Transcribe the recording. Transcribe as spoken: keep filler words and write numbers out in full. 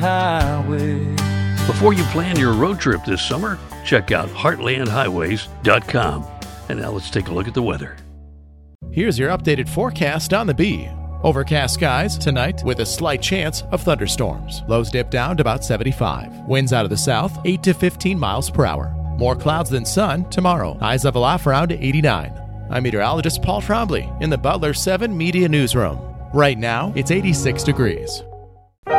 highway. Before you plan your road trip this summer, check out heartland highways dot com. And now let's take a look at the weather. Here's your updated forecast on the Bee. Overcast skies tonight with a slight chance of thunderstorms. Lows dip down to about seventy-five. Winds out of the south, eight to fifteen miles per hour. More clouds than sun tomorrow. Highs level off around eighty-nine. I'm meteorologist Paul Trombley in the Butler seven Media Newsroom. Right now, it's eighty-six degrees.